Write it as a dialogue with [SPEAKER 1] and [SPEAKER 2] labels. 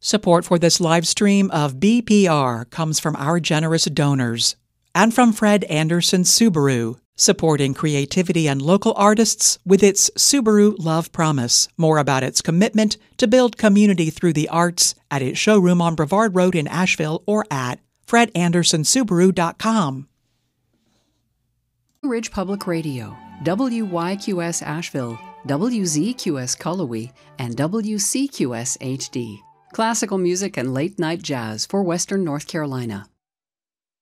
[SPEAKER 1] Support for this live stream of BPR comes from our generous donors and from Fred Anderson Subaru, supporting creativity and local artists with its Subaru Love Promise. More about its commitment to build community through the arts at its showroom on Brevard Road in Asheville or at fredandersonsubaru.com.
[SPEAKER 2] Ridge Public Radio, WYQS Asheville, WZQS Cullowhee, and WCQS HD. Classical music and late-night jazz for Western North Carolina.